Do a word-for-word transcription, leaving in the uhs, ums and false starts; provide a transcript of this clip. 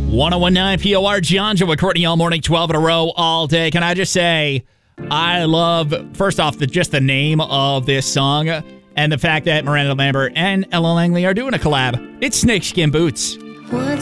one oh one point nine P O R, John Joe with Courtney all morning, twelve in a row, all day. Can I just say, I love, first off, the, just the name of this song and the fact that Miranda Lambert and Ella Langley are doing a collab. It's Snakeskin Boots. What?